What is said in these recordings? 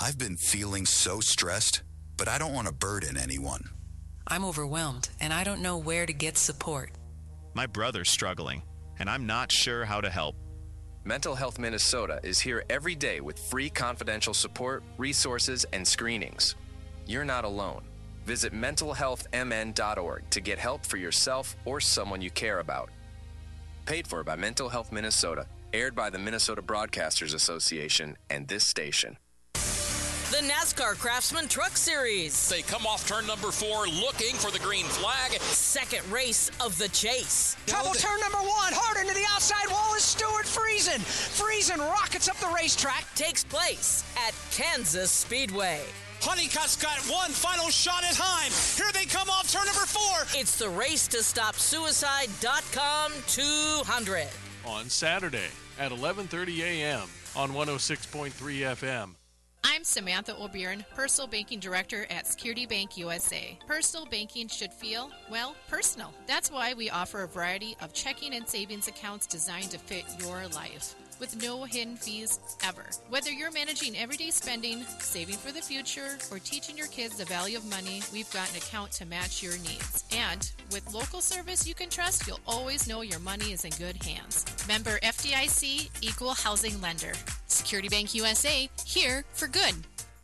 I've been feeling so stressed, but I don't want to burden anyone. I'm overwhelmed, and I don't know where to get support. My brother's struggling, and I'm not sure how to help. Mental Health Minnesota is here every day with free confidential support, resources, and screenings. You're not alone. Visit mentalhealthmn.org to get help for yourself or someone you care about. Paid for by Mental Health Minnesota, aired by the Minnesota Broadcasters Association and this station. The NASCAR Craftsman Truck Series. They come off turn number 4 looking for the green flag. Second race of the chase. Trouble turn number 1. Hard into the outside wall is Stuart Friesen. Friesen rockets up the racetrack. Takes place at Kansas Speedway. Honeycutt's got one final shot at time. Here they come off turn number 4. It's the Race to Stop Suicide.com 200. On Saturday at 11:30 a.m. on 106.3 FM. I'm Samantha O'Byrne, Personal Banking Director at Security Bank USA. Personal banking should feel, well, personal. That's why we offer a variety of checking and savings accounts designed to fit your life, with no hidden fees ever. Whether you're managing everyday spending, saving for the future, or teaching your kids the value of money, we've got an account to match your needs. And with local service you can trust, you'll always know your money is in good hands. Member FDIC, Equal Housing Lender. Security Bank USA, here for good.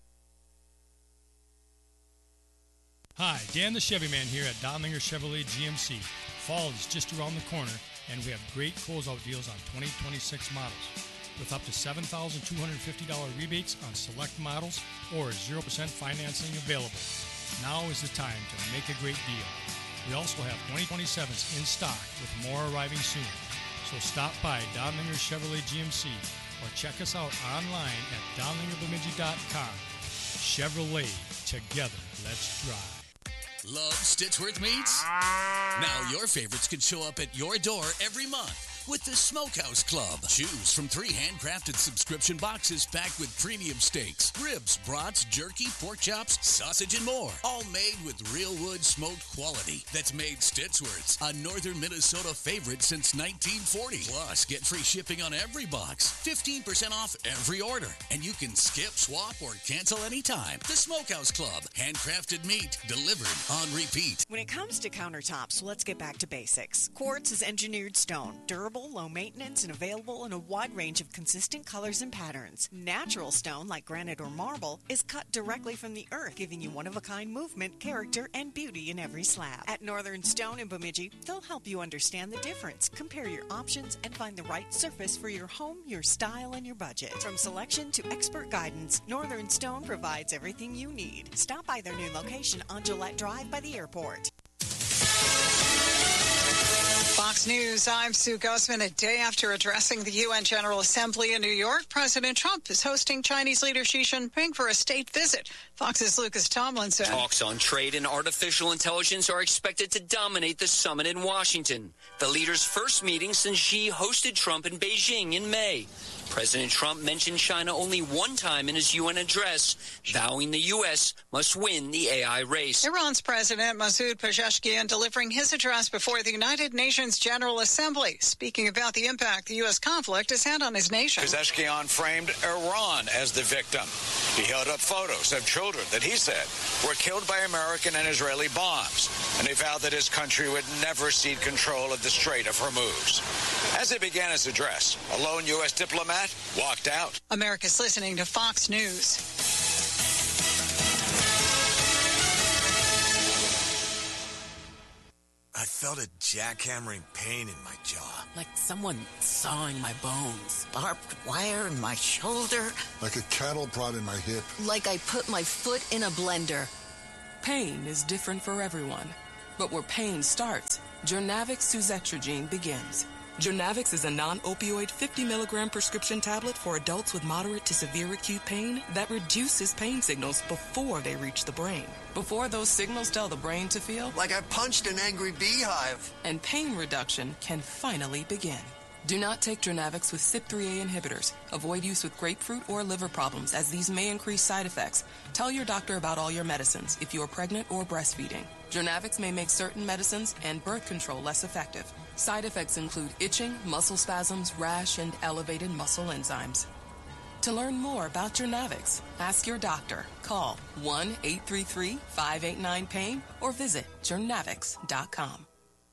Hi, Dan the Chevy Man here at Donlinger Chevrolet GMC. Fall is just around the corner, and we have great closeout deals on 2026 models with up to $7,250 rebates on select models or 0% financing available. Now is the time to make a great deal. We also have 2027s in stock with more arriving soon. So stop by Donlinger Chevrolet GMC or check us out online at donlingerbemidji.com. Chevrolet, together, let's drive. Love Stitchworth Meats? Now your favorites can show up at your door every month with the Smokehouse Club. Choose from 3 handcrafted subscription boxes packed with premium steaks, ribs, brats, jerky, pork chops, sausage, and more. All made with real wood smoked quality that's made Stitchworth's a northern Minnesota favorite since 1940. Plus, get free shipping on every box, 15% off every order, and you can skip, swap, or cancel anytime. The Smokehouse Club. Handcrafted meat delivered on repeat. When it comes to countertops, let's get back to basics. Quartz is engineered stone, durable, low maintenance, and available in a wide range of consistent colors and patterns. Natural stone, like granite or marble, is cut directly from the earth, giving you one-of-a-kind movement, character, and beauty in every slab. At Northern Stone in Bemidji, they'll help you understand the difference, compare your options, and find the right surface for your home, your style, and your budget. From selection to expert guidance, Northern Stone provides everything you need. Stop by their new location on Gillette Drive by the airport. Fox News, I'm Sue Guzman. A day after addressing the UN General Assembly in New York, President Trump is hosting Chinese leader Xi Jinping for a state visit. Fox's Lucas Tomlinson. Talks on trade and artificial intelligence are expected to dominate the summit in Washington, the leaders' first meeting since Xi hosted Trump in Beijing in May. President Trump mentioned China only one time in his UN address, vowing the U.S. must win the AI race. Iran's President Masoud Pezeshkian delivering his address before the United Nations General Assembly, speaking about the impact the U.S. conflict has had on his nation. Pezeshkian framed Iran as the victim. He held up photos of children that he said were killed by American and Israeli bombs, and he vowed that his country would never cede control of the Strait of Hormuz. As he began his address, a lone U.S. diplomat walked out. America's listening to Fox News. I felt a jackhammering pain in my jaw. Like someone sawing my bones. Barbed wire in my shoulder. Like a cattle prod in my hip. Like I put my foot in a blender. Pain is different for everyone. But where pain starts, Jurnavix suzetrigine begins. Jurnavix is a non-opioid 50-milligram prescription tablet for adults with moderate to severe acute pain that reduces pain signals before they reach the brain. Before those signals tell the brain to feel like I punched an angry beehive. And pain reduction can finally begin. Do not take Jurnavix with CYP3A inhibitors. Avoid use with grapefruit or liver problems, as these may increase side effects. Tell your doctor about all your medicines if you are pregnant or breastfeeding. Jurnavix may make certain medicines and birth control less effective. Side effects include itching, muscle spasms, rash, and elevated muscle enzymes. To learn more about Journavx, ask your doctor. Call 1-833-589-PAIN or visit journavx.com.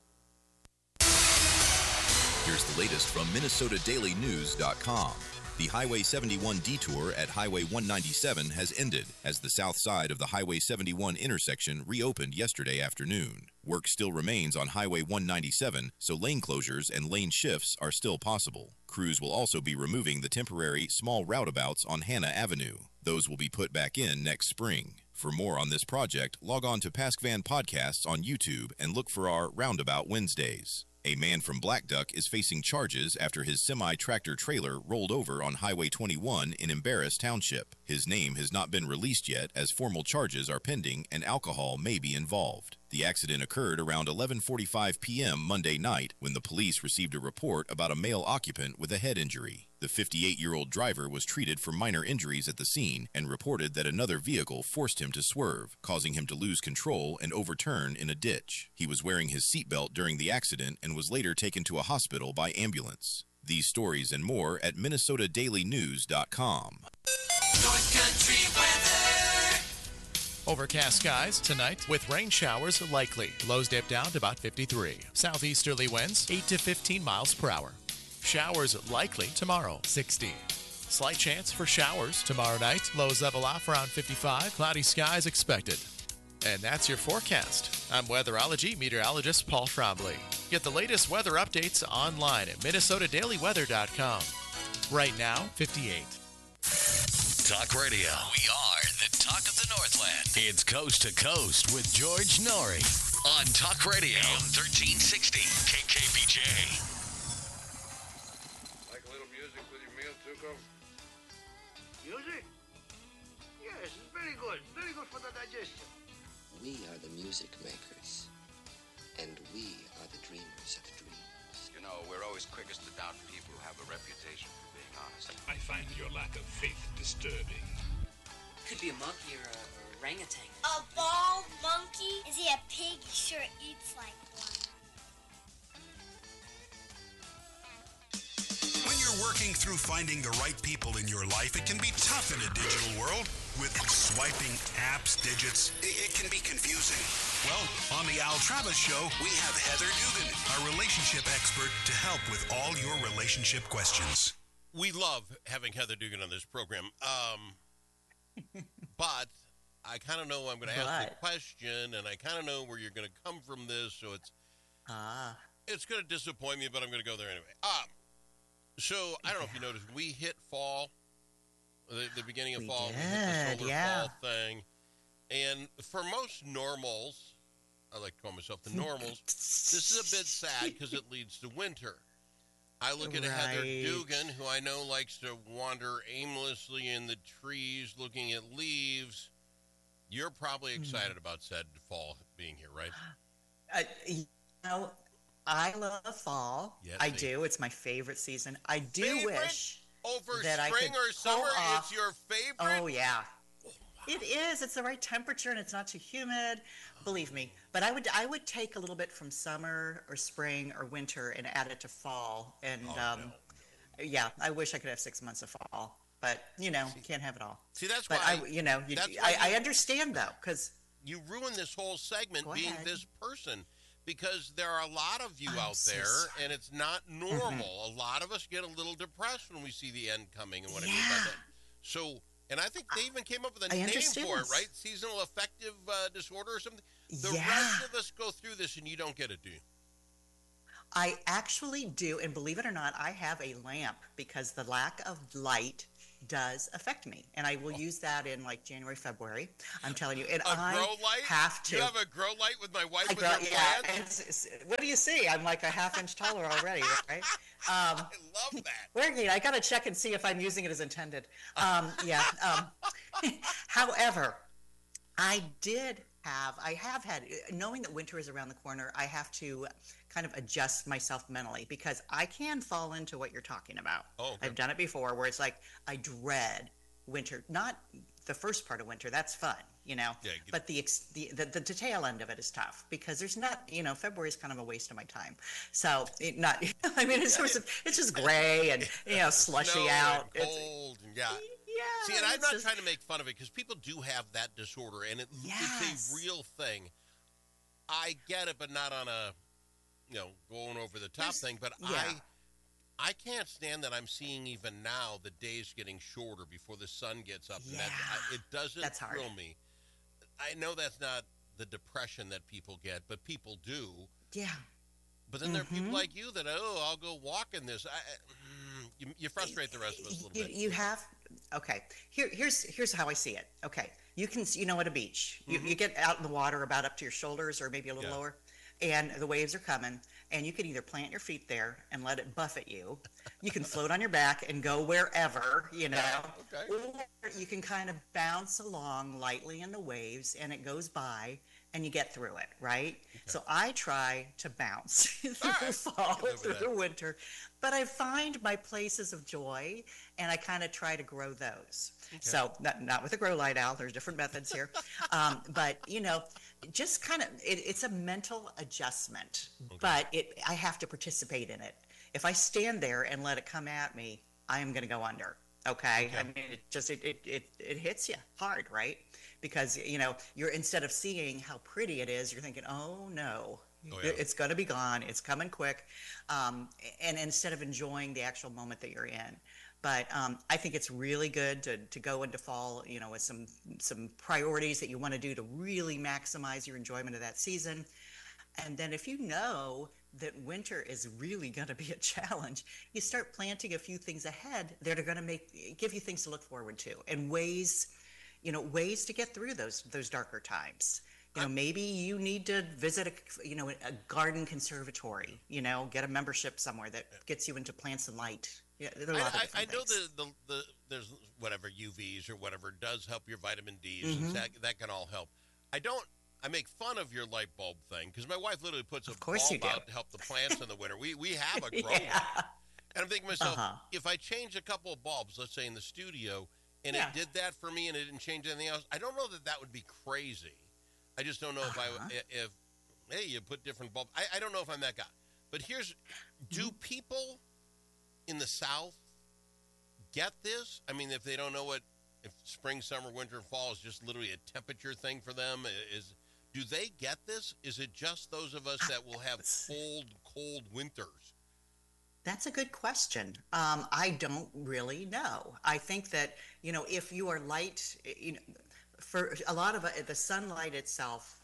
Here's the latest from MinnesotaDailyNews.com. The Highway 71 detour at Highway 197 has ended as the south side of the Highway 71 intersection reopened yesterday afternoon. Work still remains on Highway 197, so lane closures and lane shifts are still possible. Crews will also be removing the temporary small roundabouts on Hannah Avenue. Those will be put back in next spring. For more on this project, log on to Paskvan Podcasts on YouTube and look for our Roundabout Wednesdays. A man from Black Duck is facing charges after his semi-tractor trailer rolled over on Highway 21 in Embarrass Township. His name has not been released yet as formal charges are pending and alcohol may be involved. The accident occurred around 11:45 p.m. Monday night when the police received a report about a male occupant with a head injury. The 58-year-old driver was treated for minor injuries at the scene and reported that another vehicle forced him to swerve, causing him to lose control and overturn in a ditch. He was wearing his seatbelt during the accident and was later taken to a hospital by ambulance. These stories and more at MinnesotaDailyNews.com. North Country weather. Overcast skies tonight with rain showers likely. Lows dip down to about 53. Southeasterly winds 8 to 15 miles per hour. Showers likely tomorrow, 60. Slight chance for showers tomorrow night. Lows level off around 55. Cloudy skies expected. And that's your forecast. I'm weatherology meteorologist Paul Trombley. Get the latest weather updates online at MinnesotaDailyWeather.com. Right now, 58. Talk Radio. We are the talk of the Northland. It's Coast to Coast with George Norrie on Talk Radio. AM 1360 KKBJ. Like a little music with your meal, Tuco? Music? Yes, it's very good. Very good for the digestion. We are the music makers, and we are the dreamers of dreams. You know, we're always quickest to doubt people who have a reputation for being honest. I find your lack of faith disturbing. Could be a monkey or a orangutan. A bald monkey? Is he a pig? He sure eats like one. When you're working through finding the right people in your life, it can be tough in a digital world. With swiping apps, digits, it can be confusing. Well, on the Al Travis Show, we have Heather Dugan, our relationship expert, to help with all your relationship questions. We love having Heather Dugan on this program. But I kind of know I'm going to ask the question, and I kind of know where you're going to come from this, so it's going to disappoint me, but I'm going to go there anyway. So I don't know if you noticed, we hit fall, the beginning of fall. We hit the solar fall thing. And for most normals, I like to call myself the normals, this is a bit sad because it leads to winter. I look at Heather Dugan, who I know likes to wander aimlessly in the trees looking at leaves. You're probably excited about said fall being here, right? I love fall. Yes, I do. It's my favorite season. I do wish over that spring or summer. It's your favorite. Oh yeah, it is. It's the right temperature and it's not too humid. Believe me. But I would take a little bit from summer or spring or winter and add it to fall. And yeah, I wish I could have 6 months of fall. But you can't have it all. See, that's but why I understand though, because you ruin this whole segment being this person. Because there are a lot of you out there, and it's not normal. Mm-hmm. A lot of us get a little depressed when we see the end coming and whatever. So, and I think they even came up with a name for it, right? Seasonal affective disorder or something. The rest of us go through this, and you don't get it, do you? I actually do, and believe it or not, I have a lamp because the lack of light does affect me, and I will use that in like January, February. I'm telling you, and I grow light? Have to. You have a grow light with my wife with her plants? What do you see? I'm like a half-inch taller already, right? I love that. Where I got to check and see if I'm using it as intended. However, I have had, knowing that winter is around the corner, I have to kind of adjust myself mentally because I can fall into what you're talking about. Oh, okay. I've done it before where it's like I dread winter, not the first part of winter, that's fun, you know. Yeah, but the tail end of it is tough because there's not, you know, February is kind of a waste of my time. So I mean, it's just gray and, you know, slushy out. And cold, yeah. Yeah. See, and I'm not trying to make fun of it because people do have that disorder, and it's a real thing. I get it, but not on a, you know, going over the top thing. But I can't stand that I'm seeing even now the days getting shorter before the sun gets up. Yeah. And it doesn't thrill me. I know that's not the depression that people get, but people do. Yeah. But then there are people like you that, I'll go walk in this. You frustrate the rest of us a little bit. You have, okay. Here's how I see it. Okay, you know, at a beach, you get out in the water about up to your shoulders or maybe a little lower, and the waves are coming, and you can either plant your feet there and let it buffet you. You can float on your back and go wherever, you know. Okay. Or you can kind of bounce along lightly in the waves, and it goes by, and you get through it, right? Okay. So I try to bounce through the fall, through the winter, but I find my places of joy, and I kind of try to grow those. Okay. So not with a grow light, Al. There's different methods here. But, you know, just kind of, it's a mental adjustment, but I have to participate in it. If I stand there and let it come at me, I am going to go under. Okay. I mean, it hits you hard, right? Because, you know, you're, instead of seeing how pretty it is, you're thinking, oh no, it's going to be gone. It's coming quick. And instead of enjoying the actual moment that you're in. But I think it's really good to go into fall, you know, with some priorities that you want to do to really maximize your enjoyment of that season. And then if you know that winter is really going to be a challenge, you start planting a few things ahead that are going to give you things to look forward to and ways to get through those darker times. You know, maybe you need to visit a garden conservatory, you know, get a membership somewhere that gets you into plants and light. Yeah, there are a lot of I know things. there's whatever UVs or whatever does help your vitamin Ds, and that can all help. I make fun of your light bulb thing because my wife literally puts a bulb out to help the plants in the winter. We have a grow light. And I'm thinking to myself, if I change a couple of bulbs, let's say in the studio, and it did that for me and it didn't change anything else, I don't know that would be crazy. I just don't know if you put different bulbs. I don't know if I'm that guy. But do people in the South get this? I mean, if they don't know if spring, summer, winter, fall is just literally a temperature thing for them, do they get this? Is it just those of us that will have cold winters? That's a good question. I don't really know. I think that, you know, if you are light, you know, for a lot of the sunlight itself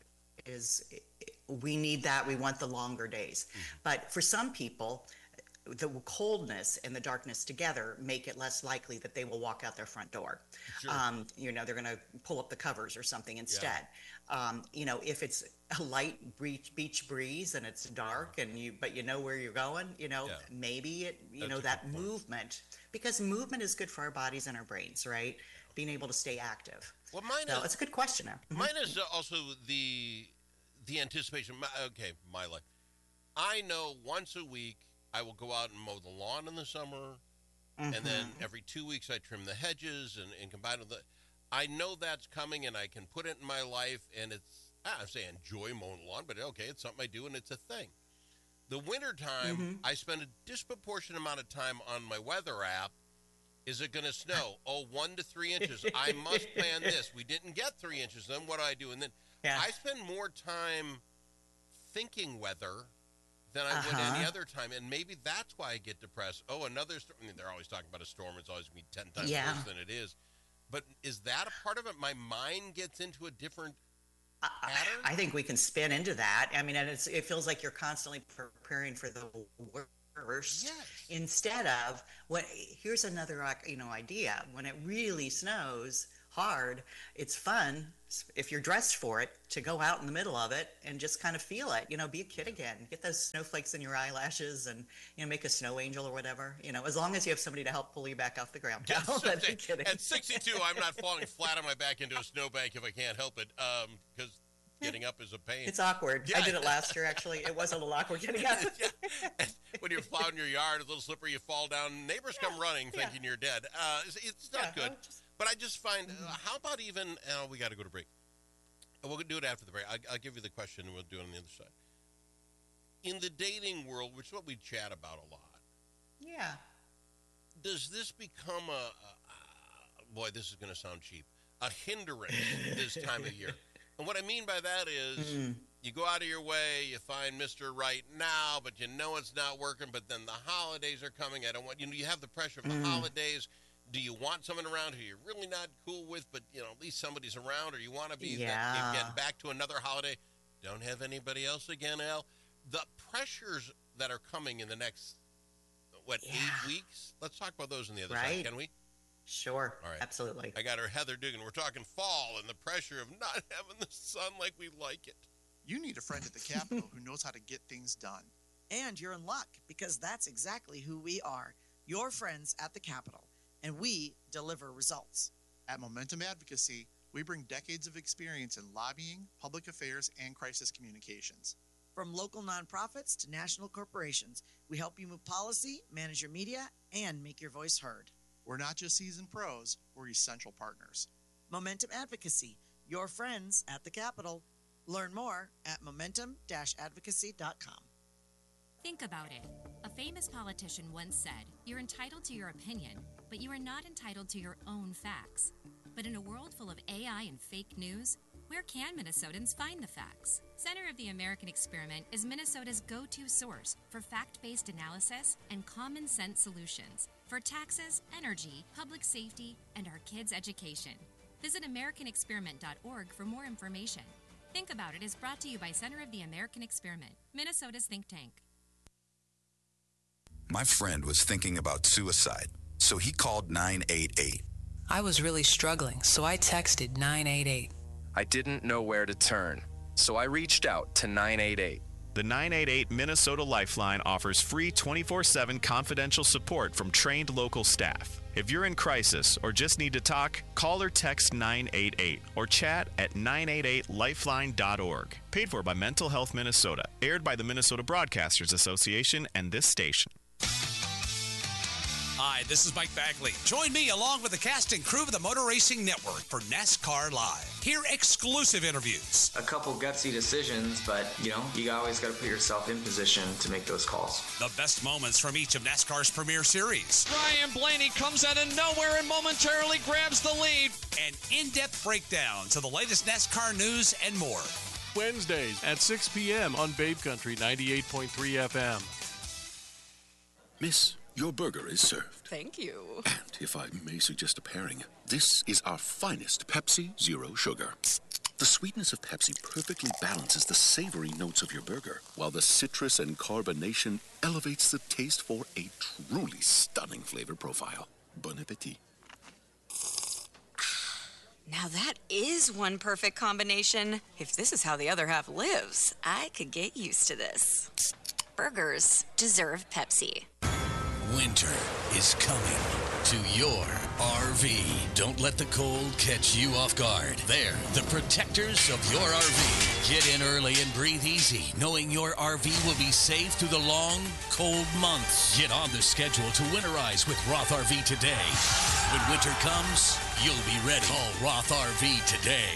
we need that. We want the longer days. But for some people, the coldness and the darkness together make it less likely that they will walk out their front door. Sure. You know, they're going to pull up the covers or something instead. You know, if it's a light beach breeze and it's dark but you know where you're going, you know, maybe that movement, because movement is good for our bodies and our brains, right? Being able to stay active. Well, it's a good question. Mine is also the anticipation. Okay, my life. I know once a week I will go out and mow the lawn in the summer, and then every 2 weeks I trim the hedges and combine with I know that's coming, and I can put it in my life, and I say enjoy mowing the lawn, but okay, it's something I do, and it's a thing. The wintertime, I spend a disproportionate amount of time on my weather app. Is it going to snow? 1 to 3 inches. I must plan this. We didn't get 3 inches. Then what do I do? And then I spend more time thinking weather than I would any other time. And maybe that's why I get depressed. Another storm. I mean, they're always talking about a storm. It's always going to be 10 times worse than it is. But is that a part of it? My mind gets into a different pattern? I think we can spin into that. I mean, and it feels like you're constantly preparing for the worst. Yes. Instead of here's another idea. When it really snows hard, it's fun if you're dressed for it to go out in the middle of it and just kind of feel it. You know, be a kid again. Get those snowflakes in your eyelashes and make a snow angel or whatever. You know, as long as you have somebody to help pull you back off the ground. At 62, I'm not falling flat on my back into a snowbank if I can't help it, because getting up is a pain. It's awkward. I did it last year, actually. It was a little awkward getting up. When you're plowing your yard, it's a little slippery, you fall down. Neighbors come running thinking you're dead. It's not good. But I just find, how about even, we got to go to break. We'll do it after the break. I'll give you the question, and we'll do it on the other side. In the dating world, which is what we chat about a lot. Yeah. Does this become boy, this is going to sound cheap, a hindrance this time of year? And what I mean by that is you go out of your way, you find Mr. Right now, but you know it's not working, but then the holidays are coming. You have the pressure of the holidays. Do you want someone around who you're really not cool with, but, at least somebody's around, or you want to be getting back to another holiday? Don't have anybody else again, Al? The pressures that are coming in the next, 8 weeks? Let's talk about those on the other side, can we? Sure. All right. Absolutely. I got her Heather Dugan. We're talking fall and the pressure of not having the sun like we like it. You need a friend at the Capitol who knows how to get things done. And you're in luck, because that's exactly who we are, your friends at the Capitol. And we deliver results. At Momentum Advocacy, we bring decades of experience in lobbying, public affairs, and crisis communications. From local nonprofits to national corporations, we help you move policy, manage your media, and make your voice heard. We're not just seasoned pros, we're essential partners. Momentum Advocacy, your friends at the Capitol. Learn more at momentum-advocacy.com. Think about it. A famous politician once said, "You're entitled to your opinion, but you are not entitled to your own facts." But in a world full of AI and fake news, where can Minnesotans find the facts? Center of the American Experiment is Minnesota's go-to source for fact-based analysis and common sense solutions for taxes, energy, public safety, and our kids' education. Visit AmericanExperiment.org for more information. Think About It is brought to you by Center of the American Experiment, Minnesota's think tank. My friend was thinking about suicide, so he called 988. I was really struggling, so I texted 988. I didn't know where to turn, so I reached out to 988. The 988 Minnesota Lifeline offers free 24/7 confidential support from trained local staff. If you're in crisis or just need to talk, call or text 988 or chat at 988lifeline.org. Paid for by Mental Health Minnesota. Aired by the Minnesota Broadcasters Association and this station. Hi, this is Mike Bagley. Join me along with the cast and crew of the Motor Racing Network for NASCAR Live. Hear exclusive interviews. A couple gutsy decisions, but, you always got to put yourself in position to make those calls. The best moments from each of NASCAR's premier series. Ryan Blaney comes out of nowhere and momentarily grabs the lead. An in-depth breakdown to the latest NASCAR news and more. Wednesdays at 6 p.m. on Babe Country 98.3 FM. Miss, your burger is served. Thank you. And if I may suggest a pairing, this is our finest Pepsi Zero Sugar. The sweetness of Pepsi perfectly balances the savory notes of your burger, while the citrus and carbonation elevates the taste for a truly stunning flavor profile. Bon appetit. Now that is one perfect combination. If this is how the other half lives, I could get used to this. Burgers deserve Pepsi. Winter is coming to your RV. Don't let the cold catch you off guard. They're the protectors of your RV. Get in early and breathe easy, knowing your RV will be safe through the long, cold months. Get on the schedule to winterize with Roth RV today. When winter comes, you'll be ready. Call Roth RV today,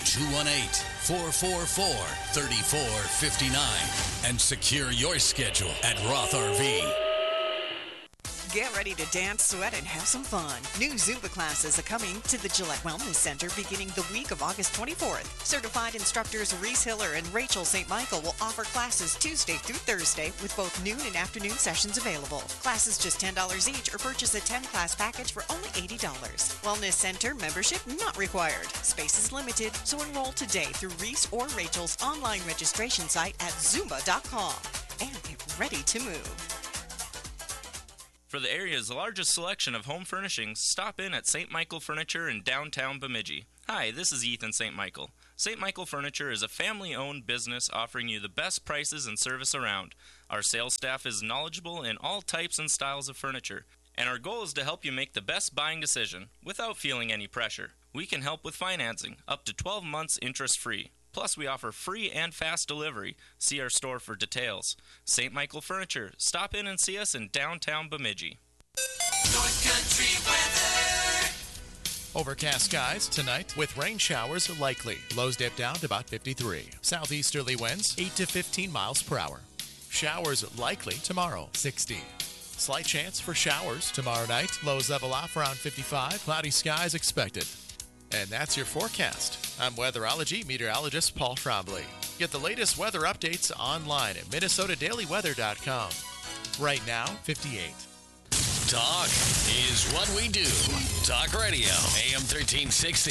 218-444-3459, and secure your schedule at Roth RV. Get ready to dance, sweat, and have some fun. New Zumba classes are coming to the Gillette Wellness Center beginning the week of August 24th. Certified instructors Reese Hiller and Rachel St. Michael will offer classes Tuesday through Thursday with both noon and afternoon sessions available. Classes just $10 each or purchase a 10-class package for only $80. Wellness Center membership not required. Space is limited, so enroll today through Reese or Rachel's online registration site at Zumba.com and get ready to move. For the area's largest selection of home furnishings, stop in at St. Michael Furniture in downtown Bemidji. Hi, this is Ethan St. Michael. St. Michael Furniture is a family-owned business offering you the best prices and service around. Our sales staff is knowledgeable in all types and styles of furniture, and our goal is to help you make the best buying decision without feeling any pressure. We can help with financing, up to 12 months interest-free. Plus, we offer free and fast delivery. See our store for details. St. Michael Furniture. Stop in and see us in downtown Bemidji. North Country weather. Overcast skies tonight with rain showers likely. Lows dip down to about 53. Southeasterly winds 8 to 15 miles per hour. Showers likely tomorrow, 60. Slight chance for showers tomorrow night. Lows level off around 55. Cloudy skies expected. And that's your forecast. I'm weatherology meteorologist Paul Trombley. Get the latest weather updates online at minnesotadailyweather.com. Right now, 58. Talk is what we do. Talk Radio, AM 1360,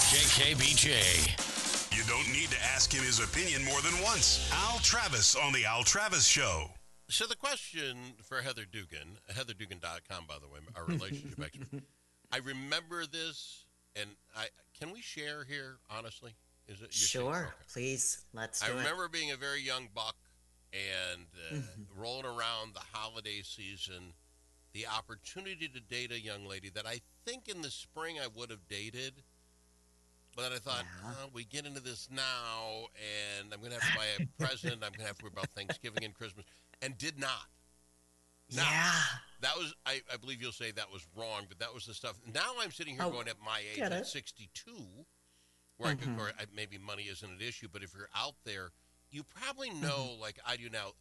KKBJ. You don't need to ask him his opinion more than once. Al Travis on the Al Travis Show. So the question for Heather Dugan, heatherdugan.com, by the way, our relationship expert. I remember this, and can we share here, honestly? Is it? Sure, okay. Please, let's do it. I remember being a very young buck and rolling around the holiday season, the opportunity to date a young lady that I think in the spring I would have dated, but I thought, we get into this now, and I'm going to have to buy a present. I'm going to have to worry about Thanksgiving and Christmas, and did not. Now, that was, I believe you'll say that was wrong, but that was the stuff. Now I'm sitting here going at my age at 62, where I could, maybe money isn't an issue, but if you're out there, you probably know, like I do now,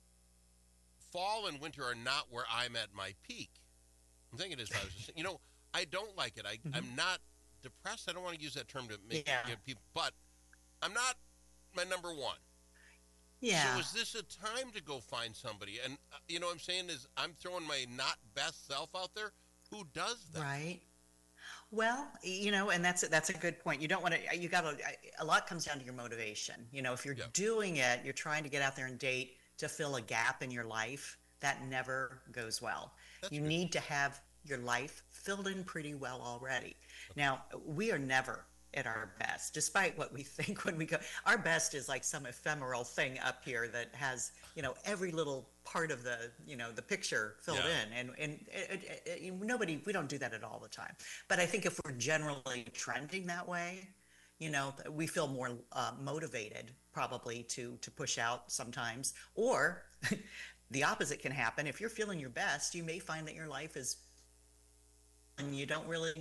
fall and winter are not where I'm at my peak. I'm thinking this, I don't like it. I'm not depressed. I don't want to use that term to make people, but I'm not my number one. Yeah. So is this a time to go find somebody? And you know what I'm saying is I'm throwing my not best self out there. Who does that? Right. Well, and that's a good point. You don't want to, a lot comes down to your motivation. If you're doing it, you're trying to get out there and date to fill a gap in your life, that never goes well. You need to have your life filled in pretty well already. Now, we are never at our best, despite what we think when we go. Our best is like some ephemeral thing up here that has, every little part of the, the picture filled in. And we don't do that at all the time. But I think if we're generally trending that way, we feel more motivated probably to push out sometimes. Or the opposite can happen. If you're feeling your best, you may find that your life is, and you don't really,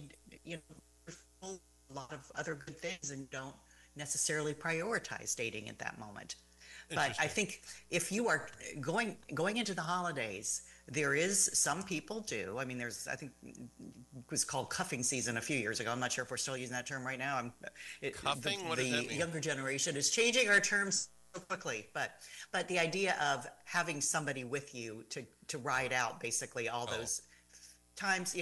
a lot of other good things and don't necessarily prioritize dating at that moment. But I think if you are going into the holidays, there is, some people do. I mean, I think it was called cuffing season a few years ago. I'm not sure if we're still using that term right now. Cuffing? What does that mean? The younger generation is changing our terms so quickly. But the idea of having somebody with you to ride out basically all those times,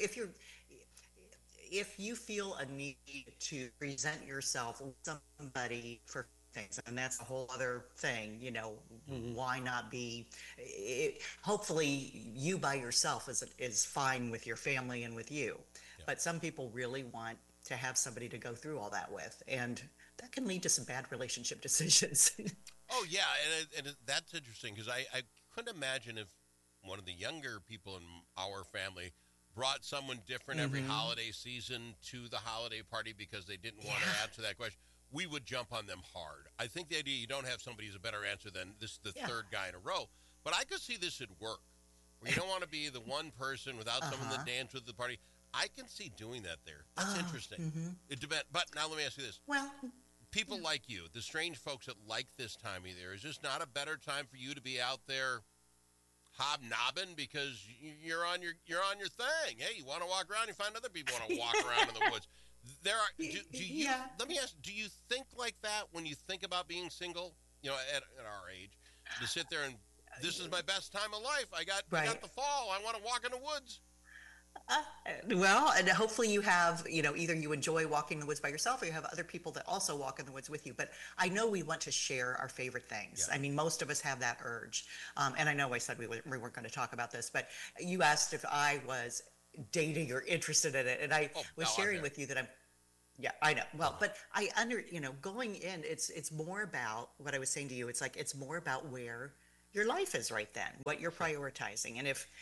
if you feel a need to present yourself with somebody for things, and that's a whole other thing, why not be, hopefully you by yourself is fine with your family and with you. But some people really want to have somebody to go through all that with, and that can lead to some bad relationship decisions. Oh, yeah, and that's interesting, because I couldn't imagine if one of the younger people in our family brought someone different every holiday season to the holiday party because they didn't want to add to that question. We would jump on them hard. I think the idea you don't have somebody who's a better answer than this the third guy in a row. But I could see this would work, where you don't want to be the one person without someone to dance with the party. I can see doing that there. That's interesting. It depends. But now let me ask you this. Well, people like you, the strange folks that like this time of year, is this not a better time for you to be out there hobnobbing because you're on your thing? Hey, you want to walk around? You find other people want to walk around in the woods. Let me ask, do you think like that when you think about being single, at our age, to sit there and this is my best time of life. I got the fall. I want to walk in the woods. Well, and hopefully you have, either you enjoy walking in the woods by yourself or you have other people that also walk in the woods with you. But I know we want to share our favorite things. I mean, most of us have that urge. And I know I said we weren't going to talk about this, but you asked if I was dating or interested in it. And I was sharing with you that I know. Well, but going in, it's more about what I was saying to you. It's like, it's more about where your life is right then, what you're prioritizing. And if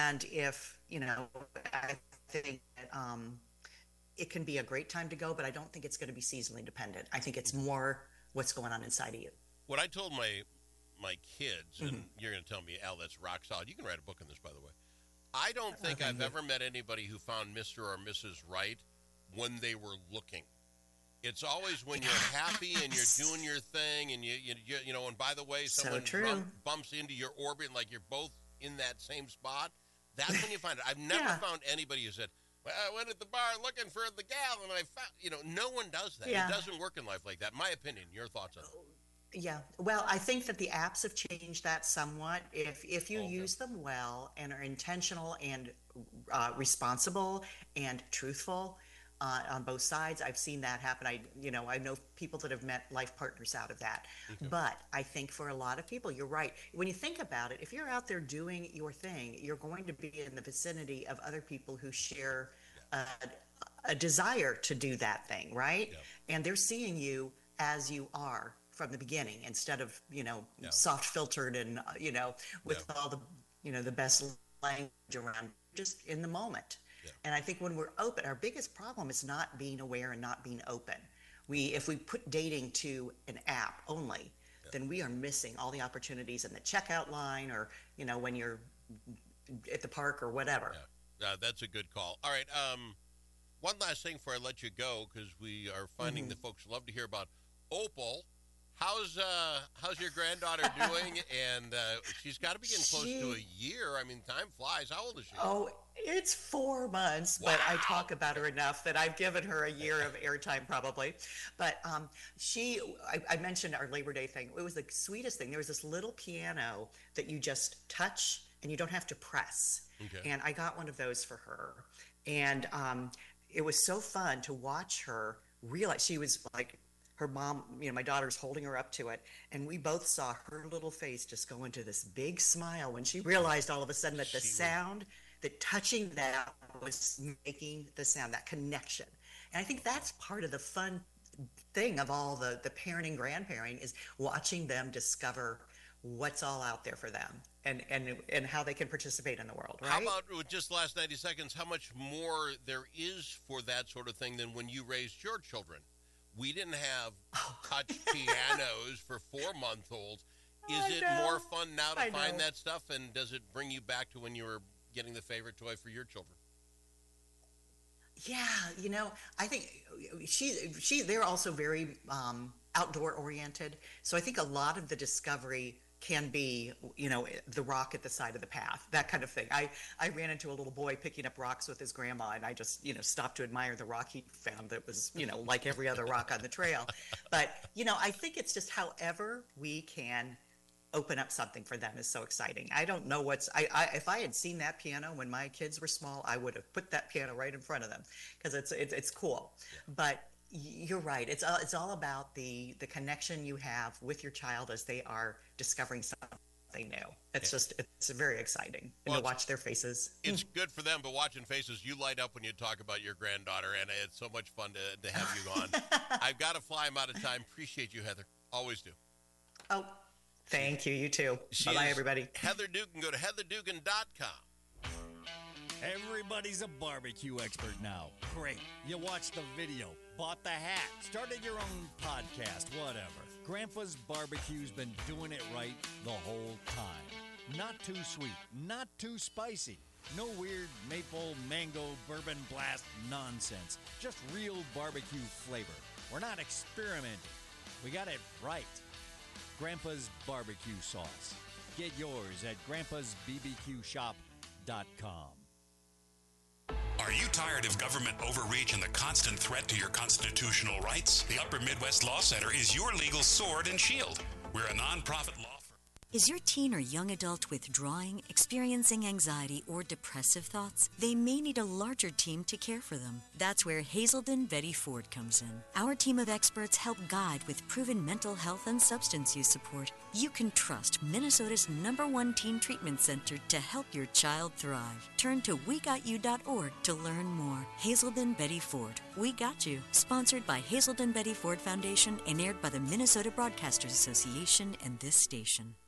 I think that it can be a great time to go, but I don't think it's going to be seasonally dependent. I think it's more what's going on inside of you. What I told my kids, and you're going to tell me, Al, that's rock solid. You can write a book on this, by the way. I don't think I've ever met anybody who found Mr. or Mrs. Right when they were looking. It's always when you're happy and you're doing your thing, and you know. And by the way, someone bumps into your orbit, like you're both in that same spot. That's when you find it. I've never found anybody who said, "Well, I went at the bar looking for the gal, and I found." You know, no one does that. It doesn't work in life like that. In my opinion. Your thoughts on it? Yeah. Well, I think that the apps have changed that somewhat. If you use them well and are intentional and responsible and truthful. On both sides, I've seen that happen. I know people that have met life partners out of that. Okay. But I think for a lot of people, you're right. When you think about it, if you're out there doing your thing, you're going to be in the vicinity of other people who share a desire to do that thing, right? Yeah. And they're seeing you as you are from the beginning, instead of soft filtered and with all the the best language around, just in the moment. And I think when we're open, our biggest problem is not being aware and not being open. If we put dating to an app only, then we are missing all the opportunities in the checkout line, or when you're at the park or whatever. Yeah, that's a good call. All right, one last thing before I let you go, because we are finding that folks love to hear about Opal. How's your granddaughter doing? And she's got to be getting close to a year. I mean, time flies. How old is she? Oh, it's 4 months, but I talk about her enough that I've given her a year of airtime probably. But I mentioned our Labor Day thing. It was the sweetest thing. There was this little piano that you just touch and you don't have to press. Okay. And I got one of those for her. And it was so fun to watch her realize. She was like, her mom, my daughter's holding her up to it, and we both saw her little face just go into this big smile when she realized all of a sudden that that touching that was making the sound, that connection. And I think that's part of the fun thing of all the parenting, grandparenting, is watching them discover what's all out there for them and how they can participate in the world, right? How about, with just the last 90 seconds, how much more there is for that sort of thing than when you raised your children? We didn't have touch pianos for 4-month-olds. Is it more fun now to find that stuff, and does it bring you back to when you were getting the favorite toy for your children? Yeah, I think they're also very outdoor oriented. So I think a lot of the discovery can be, the rock at the side of the path, that kind of thing. I ran into a little boy picking up rocks with his grandma, and I just, stopped to admire the rock he found that was, like every other rock on the trail. But, I think it's just however we can open up something for them is so exciting. I don't know if I had seen that piano when my kids were small, I would have put that piano right in front of them, because it's cool. Yeah. But you're right. It's all about the connection you have with your child as they are discovering something new. It's very exciting, and to watch their faces. It's good for them, but watching faces, you light up when you talk about your granddaughter, and it's so much fun to have you on. I've got to fly. I'm out of time. Appreciate you, Heather. Always do. Oh, thank you. You too. Bye-bye, everybody. Heather Dugan. Go to heatherdugan.com. Everybody's a barbecue expert now. Great. You watched the video, bought the hat, started your own podcast, whatever. Grandpa's Barbecue's been doing it right the whole time. Not too sweet, not too spicy. No weird maple, mango, bourbon blast nonsense. Just real barbecue flavor. We're not experimenting. We got it right. Grandpa's Barbecue Sauce. Get yours at grandpa'sbbqshop.com. Are you tired of government overreach and the constant threat to your constitutional rights? The Upper Midwest Law Center is your legal sword and shield. We're a nonprofit law firm. Is your teen or young adult withdrawing, experiencing anxiety, or depressive thoughts? They may need a larger team to care for them. That's where Hazelden Betty Ford comes in. Our team of experts help guide with proven mental health and substance use support. You can trust Minnesota's #1 teen treatment center to help your child thrive. Turn to WeGotYou.org to learn more. Hazelden Betty Ford. We Got You. Sponsored by Hazelden Betty Ford Foundation and aired by the Minnesota Broadcasters Association and this station.